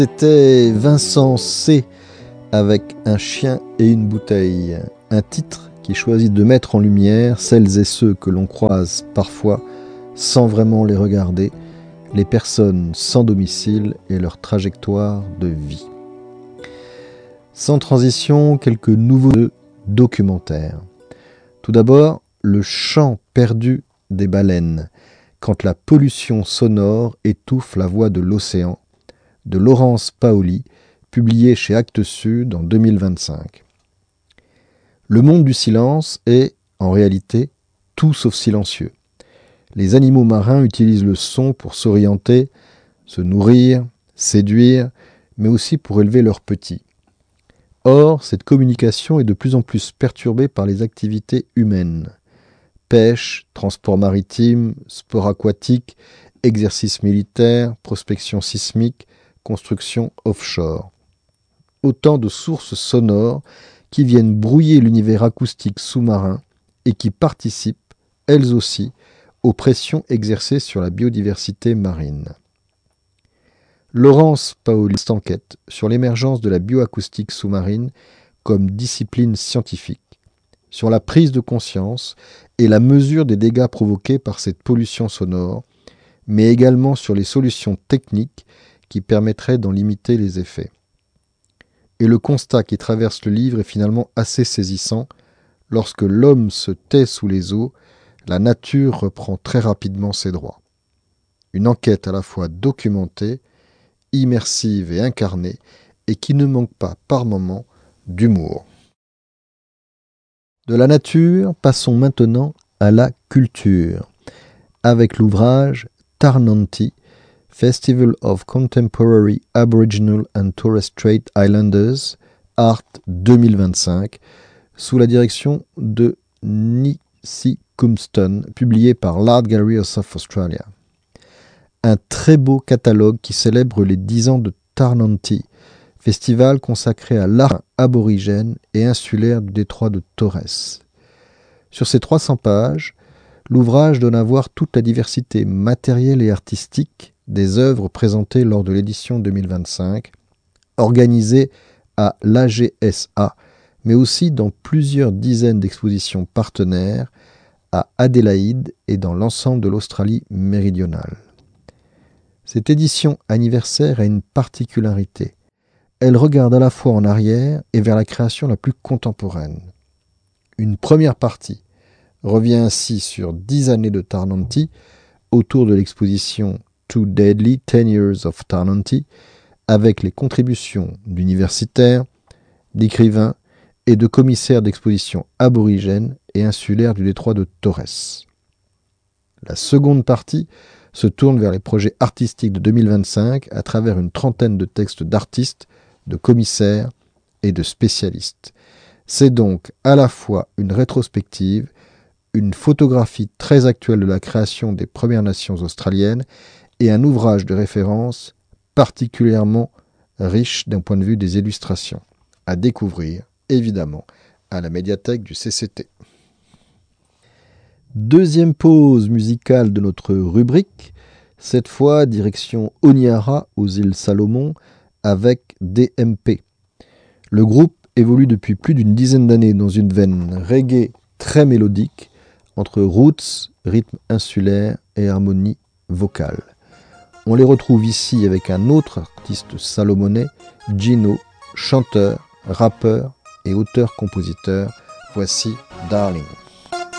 C'était Vincent C. avec Un chien et une bouteille, un titre qui choisit de mettre en lumière celles et ceux que l'on croise parfois sans vraiment les regarder, les personnes sans domicile et leur trajectoire de vie. Sans transition, quelques nouveaux documentaires. Tout d'abord, Le chant perdu des baleines, quand la pollution sonore étouffe la voix de l'océan, de Laurence Paoli, publié chez Actes Sud en 2025. Le monde du silence est, en réalité, tout sauf silencieux. Les animaux marins utilisent le son pour s'orienter, se nourrir, séduire, mais aussi pour élever leurs petits. Or, cette communication est de plus en plus perturbée par les activités humaines. Pêche, transport maritime, sport aquatique, exercice militaire, prospection sismique, construction offshore. Autant de sources sonores qui viennent brouiller l'univers acoustique sous-marin et qui participent, elles aussi, aux pressions exercées sur la biodiversité marine. Laurence Paoli enquête sur l'émergence de la bioacoustique sous-marine comme discipline scientifique, sur la prise de conscience et la mesure des dégâts provoqués par cette pollution sonore, mais également sur les solutions techniques qui permettraient d'en limiter les effets. Et le constat qui traverse le livre est finalement assez saisissant. Lorsque l'homme se tait sous les eaux, la nature reprend très rapidement ses droits. Une enquête à la fois documentée, immersive et incarnée, et qui ne manque pas par moments d'humour. De la nature, passons maintenant à la culture, avec l'ouvrage Tarnanthi, Festival of Contemporary Aboriginal and Torres Strait Islanders, Art 2025, sous la direction de Nissi Cumston, publié par l'Art Gallery of South Australia. Un très beau catalogue qui célèbre les 10 ans de Tarnanthi, festival consacré à l'art aborigène et insulaire du détroit de Torres. Sur ces 300 pages, l'ouvrage donne à voir toute la diversité matérielle et artistique des œuvres présentées lors de l'édition 2025, organisée à l'AGSA, mais aussi dans plusieurs dizaines d'expositions partenaires à Adélaïde et dans l'ensemble de l'Australie méridionale. Cette édition anniversaire a une particularité. Elle regarde à la fois en arrière et vers la création la plus contemporaine. Une première partie revient ainsi sur 10 années de Tarnanthi autour de l'exposition Too Deadly, 10 Years of Tarnanthi, avec les contributions d'universitaires, d'écrivains et de commissaires d'exposition aborigènes et insulaires du détroit de Torres. La seconde partie se tourne vers les projets artistiques de 2025 à travers une trentaine de textes d'artistes, de commissaires et de spécialistes. C'est donc à la fois une rétrospective, une photographie très actuelle de la création des Premières Nations australiennes et un ouvrage de référence particulièrement riche d'un point de vue des illustrations, à découvrir évidemment à la médiathèque du CCT. Deuxième pause musicale de notre rubrique, cette fois direction Honiara aux îles Salomon avec DMP. Le groupe évolue depuis plus d'une dizaine d'années dans une veine reggae très mélodique entre roots, rythme insulaire et harmonie vocale. On les retrouve ici avec un autre artiste salomonais, Gino, chanteur, rappeur et auteur-compositeur. Voici Darling.